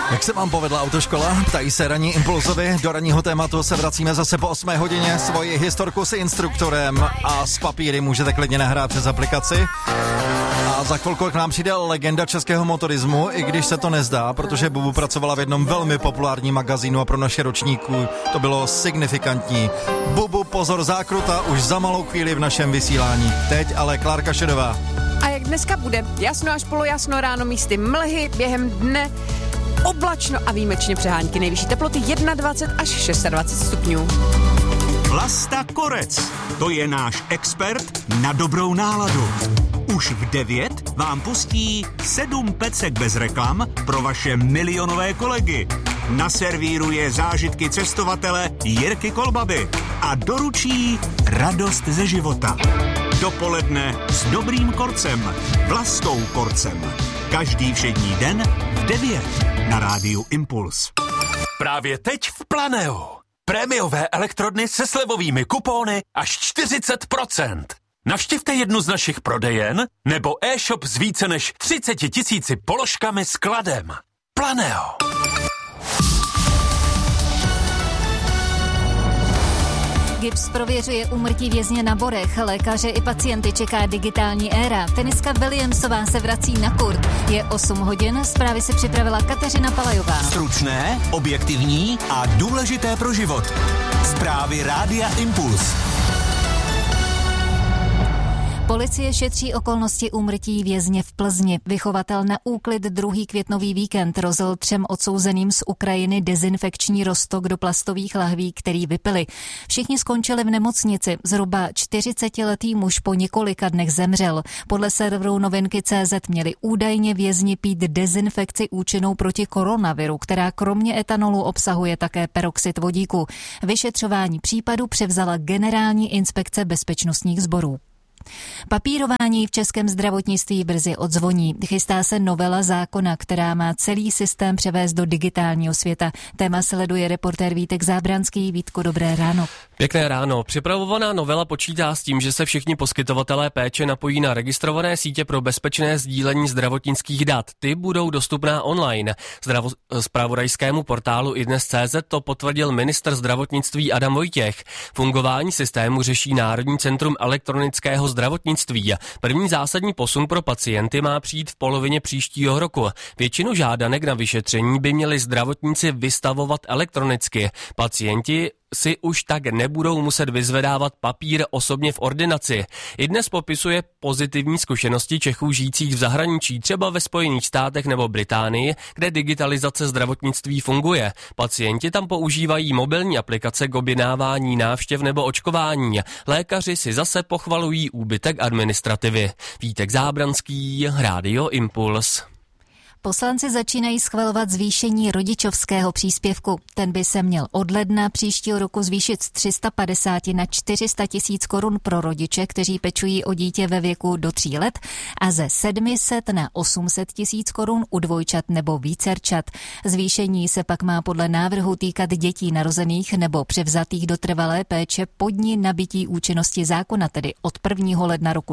Jak se vám povedla autoškola? Ptají se ranní Impulzovi. Do ranního tématu se vracíme zase po 8 hodině. Svoji historku s instruktorem a s papíry můžete klidně nahrát přes aplikaci. A za chvilku k nám přijde legenda českého motorismu, i když se to nezdá, protože Bubu pracovala v jednom velmi populárním magazínu a pro naše ročníku to bylo signifikantní. Bubu, pozor, zákruta už za malou chvíli v našem vysílání. Teď ale Klárka Šedová. A jak dneska bude? Jasno až polojasno, ráno místy mlhy, během dne oblačno a výjimečně přehánky. Nejvyšší teploty 21 až 26 stupňů. Vlasta Korec, to je náš expert na dobrou náladu. Už v 9 vám pustí 7 pecek bez reklam pro vaše milionové kolegy. Naservíruje zážitky cestovatele Jirky Kolbaby a doručí radost ze života. Dopoledne s dobrým korcem, Vlastou Korcem. Každý všední den v 9 na rádiu Impuls. Právě teď v Planeu. Prémiové elektrodny se slevovými kupóny až 40%. Navštivte jednu z našich prodejen nebo e-shop s více než 30 000 položkami s kladem. Planeo. GIBS prověřuje úmrtí vězně na Borech. Lékaře i pacienty čeká digitální éra. Teniska Williamsová se vrací na kurt. Je 8 hodin, zprávy si připravila Kateřina Palajová. Stručné, objektivní a důležité pro život. Zprávy Rádia Impuls. Policie šetří okolnosti úmrtí vězně v Plzni. Vychovatel na úklid druhý květnový víkend rozlil 3 odsouzeným z Ukrajiny dezinfekční roztok do plastových lahví, který vypili. Všichni skončili v nemocnici. Zhruba 40letý muž po několika dnech zemřel. Podle serveru Novinky.cz měli údajně vězni pít dezinfekci účinnou proti koronaviru, která kromě etanolu obsahuje také peroxid vodíku. Vyšetřování případu převzala Generální inspekce bezpečnostních sborů. Papírování v českém zdravotnictví brzy odzvoní. Chystá se novela zákona, která má celý systém převést do digitálního světa. Téma sleduje reportér Vítek Zábranský. Vítko, dobré ráno. Pěkné ráno. Připravovaná novela počítá s tím, že se všichni poskytovatelé péče napojí na registrované sítě pro bezpečné sdílení zdravotnických dat. Ty budou dostupná online. Zpravodajskému portálu iDnes.cz to potvrdil ministr zdravotnictví Adam Vojtěch. Fungování systému řeší Národní centrum elektronického zdravotnictví. První zásadní posun pro pacienty má přijít v polovině příštího roku. Většinu žádanek na vyšetření by měli zdravotníci vystavovat elektronicky. Pacienti si už tak nebudou muset vyzvedávat papír osobně v ordinaci. I dnes popisuje pozitivní zkušenosti Čechů žijících v zahraničí, třeba ve Spojených státech nebo Británii, kde digitalizace zdravotnictví funguje. Pacienti tam používají mobilní aplikace k objednávání návštěv nebo očkování. Lékaři si zase pochvalují úbytek administrativy. Vítek Zábranský, Rádio Impuls. Poslanci začínají schvalovat zvýšení rodičovského příspěvku. Ten by se měl od ledna příštího roku zvýšit z 350 na 400 000 korun pro rodiče, kteří pečují o dítě ve věku do 3 let a ze 700 na 800 000 korun u dvojčat nebo vícerčat. Zvýšení se pak má podle návrhu týkat dětí narozených nebo převzatých do trvalé péče po dni nabití účinnosti zákona, tedy od 1. ledna roku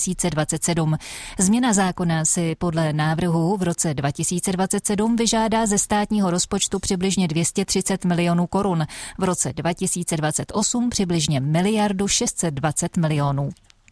2027. Změna zákona si podle návrhu v roce 2027 vyžádá ze státního rozpočtu přibližně 230 milionů korun. V roce 2028 přibližně 1 620 milionů.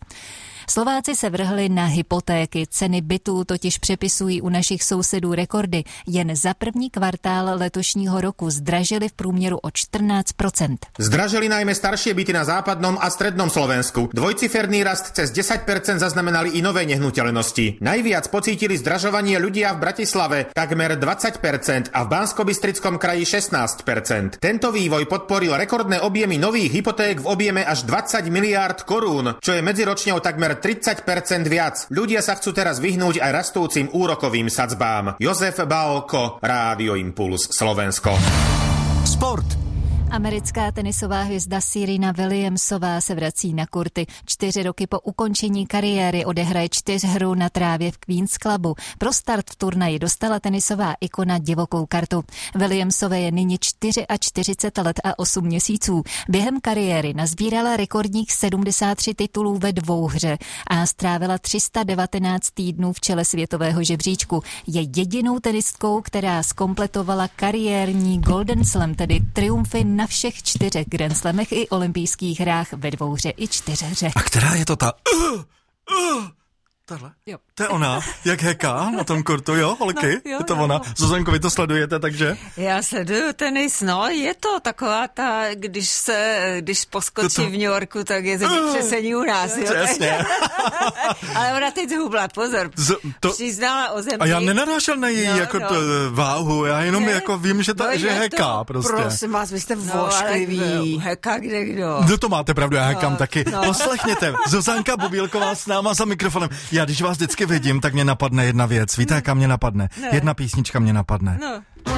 Slováci se vrhli na hypotéky. Ceny bytů totiž přepisují u našich sousedů rekordy. Jen za první kvartál letošního roku zdražili v průměru o 14%. Zdražili najmä staršie byty na západnom a strednom Slovensku. Dvojciferný rast cez 10% zaznamenali i nové nehnuteľnosti. Najviac pocítili zdražovanie ľudia v Bratislave takmer 20% a v Banskobystrickom kraji 16%. Tento vývoj podporil rekordné objemy nových hypoték v objeme až 20 miliárd korún, čo je medziročne o takmer 30% viac. Ľudia sa chcú teraz vyhnúť aj rastúcim úrokovým sadzbám. Jozef Bálko, Rádio Impuls, Slovensko. Sport. Americká tenisová hvězda Serena Williamsová se vrací na kurty. 4 roky po ukončení kariéry odehraje 4hru na trávě v Queen's Clubu. Pro start v turnaji dostala tenisová ikona divokou kartu. Williamsové je nyní 44 let a 8 měsíců. Během kariéry nazbírala rekordních 73 titulů ve 2 hře a strávila 319 týdnů v čele světového žebříčku. Je jedinou tenistkou, která zkompletovala kariérní Golden Slam, tedy triumfy na všech 4 Grand Slamech i olympijských hrách ve 2 hře i 4 hře. A která je to ta... Tahle? Jo. To je ona, jak heká na tom kurtu, jo, holky? No, jo, je to ona. Zuzanko, vy to sledujete, takže? Já sleduju tenis, no, je to taková ta, když poskočí v New Yorku, tak je zemětřesení u nás, jo? Přesně. Ale ona teď zhubla, pozor, přiznala o zemi. A já nenarážel na její váhu, já jenom jako vím, že že heká prostě. Prosím vás, vy jste vošklivý. Heka kde kdo. No to máte pravdu, já hekám taky. Poslechněte, Zuzanka Bubílková s náma za mikrofonem. Já když vás vždycky vidím, tak mě napadne jedna věc. Víte, jaká mě napadne? Ne. Jedna písnička mě napadne. No.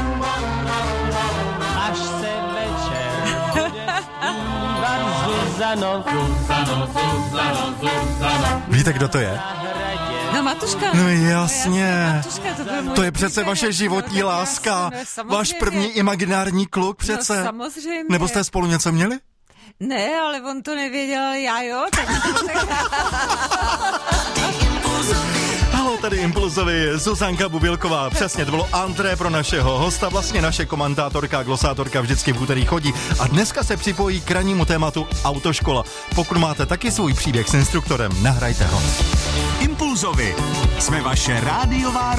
Až se večer bude zpívat Zuzano. Víte, kdo to je? No Matuška. No jasně. Matuška, to je přece vaše životní láska. Váš první imaginární kluk přece. No samozřejmě. Nebo jste spolu něco měli? Ne, ale on to nevěděl, já jo. Tak... Halo, tady Impulzovi, Zuzanka Bubílková. Přesně, to bylo antré pro našeho hosta, vlastně naše komentátorka, glosátorka vždycky v úterý chodí. A dneska se připojí k rannímu tématu autoškola. Pokud máte taky svůj příběh s instruktorem, nahrajte ho. Impulzovi jsme vaše rádiová